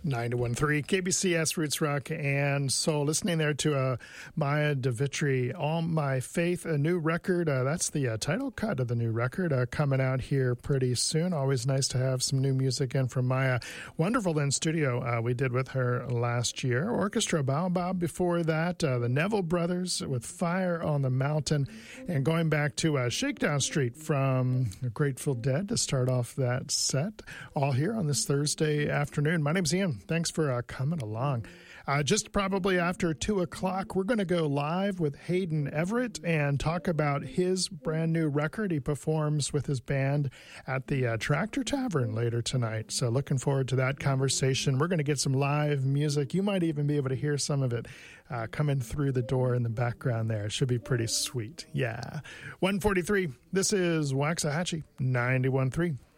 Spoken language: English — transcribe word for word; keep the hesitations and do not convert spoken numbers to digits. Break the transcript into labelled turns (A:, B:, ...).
A: ninety-one point three K B C S Roots Rock and Soul. Listening there to uh, Maya DeVitri, All My Faith, a new record. Uh, that's the uh, title cut of the new record uh, coming out here pretty soon. Always nice to have some new music in from Maya. Wonderful in studio uh, we did with her last year. Orchestra Baobab before that. Uh, the Neville Brothers with Fire on the Mountain. And going back to uh, Shakedown Street from Grateful Dead to start off that set. All here on this Thursday afternoon. My name's Ian. Thanks for uh, coming along. Uh, just probably after two o'clock, we're going to go live with Hayden Everett and talk about his brand new record. He performs with his band at the uh, Tractor Tavern later tonight. So looking forward to that conversation. We're going to get some live music. You might even be able to hear some of it uh, coming through the door in the background there. It should be pretty sweet. Yeah. one forty-three. This is Waxahachie ninety-one point three.